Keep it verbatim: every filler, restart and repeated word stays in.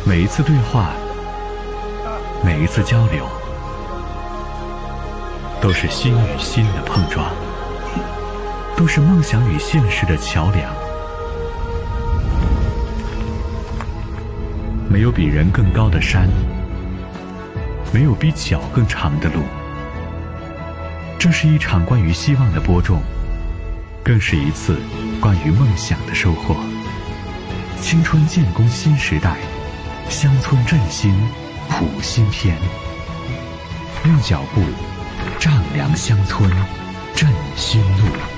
每一次对话，每一次交流，都是心与心的碰撞，都是梦想与现实的桥梁。没有比人更高的山，没有比脚更长的路。这是一场关于希望的播种，更是一次关于梦想的收获。青春建功新时代，乡村振兴谱新篇。用脚步丈量乡村振新路。